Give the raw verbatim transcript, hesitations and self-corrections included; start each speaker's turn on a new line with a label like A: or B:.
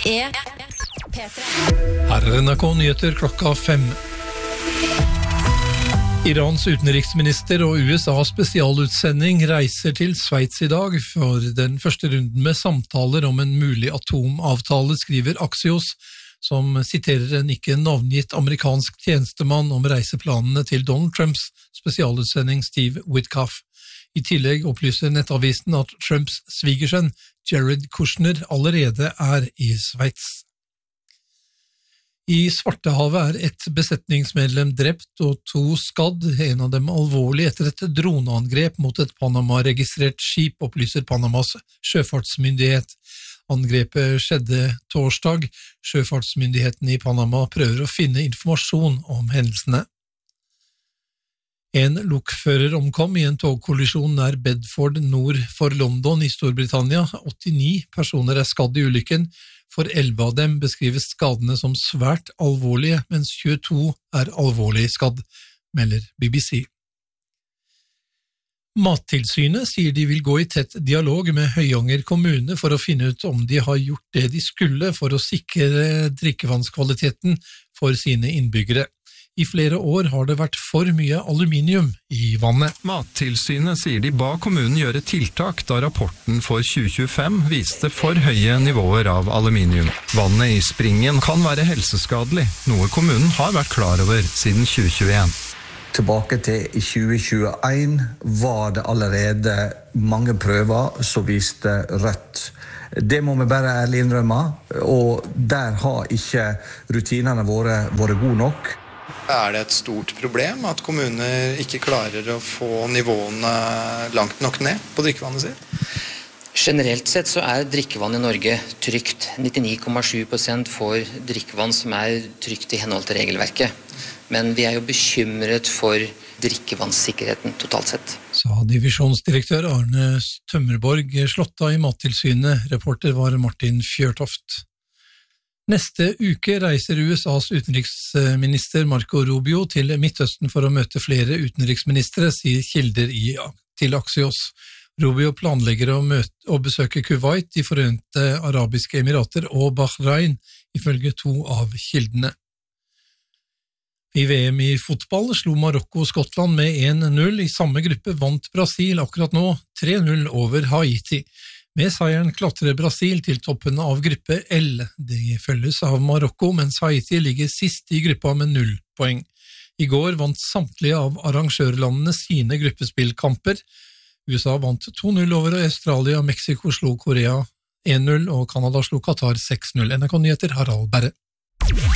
A: er P tre.
B: Her er N R K Nyheter klokka fem. Irans utenriksminister og U S A spesialutsending reiser til Sveits i dag for den første runden med samtaler om en mulig atomavtale, skriver Axios, som siterer en ikke navngitt amerikansk tjenestemann om reiseplanene til Donald Trumps spesialutsending Steve Witkoff. I tillegg opplyser nettavisen at Trumps svigersønn Jared Kushner allerede er i Sveits. I Svartehavet er et besetningsmedlem drept og to skadd, en av dem alvorlig etter et droneangrep mot et Panama-registrert skip, opplyser Panamas sjøfartsmyndighet. Angrepet skjedde torsdag. Sjøfartsmyndigheten i Panama prøver å finne informasjon om hendelsene. En lokfører omkom i en togkollisjon nær Bedford nord for London i Storbritannia. åttini personer er skadd i ulykken. For elleve av dem beskrives skadene som svært alvorlige, mens tjueto er alvorlig skadd, melder B B C. Mattilsynet sier de vil gå i tett dialog med Høyanger kommune for å finne ut om de har gjort det de skulle for å sikre drikkevannskvaliteten for sine innbyggere. I flere år har det vært for mye aluminium i vannet.
C: Mattilsynet sier de ba kommunen gjøre tiltak da rapporten for tjue tjuefem viste for høye nivåer av aluminium. Vannet i springen kan være helseskadelig, noe kommunen har vært klar over siden tjue tjueen.
D: Tilbake til i tjue tjueen var det allerede mange prøver som viste rødt. Det må vi bare ærlig innrømme, og der har ikke rutinene våre vært gode nok.
E: Er det et stort problem at kommuner ikke klarer å få nivåene langt nok ned på drikkevannet sitt?
F: Generelt sett så er drikkevann i Norge trygt. nittini komma sju prosent får drikkevann som er trygt i henhold til regelverket. Men vi er jo bekymret for drikkevannssikkerheten totalt sett.
B: Sa divisjonsdirektør Arne Tømmerborg Slåtta i Mattilsynet. Reporter var Martin Fjørtoft. Neste uke reiser U S A's utenriksminister Marco Rubio til Midtøsten for å møte flere utenriksministre, sier kilder i, til Axios. Rubio planlegger å, møte, å besøke Kuwait, De Forente Arabiske Emirater og Bahrain, ifølge to av kildene. I V M i fotball slo Marokko Skottland med en null. I samme gruppe vant Brasil akkurat nå tre null over Haiti. Med seieren klatrer Brasil til toppen av gruppe L. De følges av Marokko, mens Haiti ligger sist i gruppa med null poeng. I går vant samtlige av arrangørlandene sine gruppespillkamper. U S A vant to null over Australia, Mexico slo Korea en null, og Canada slo Qatar seks null. N R K Nyheter, Harald Berre.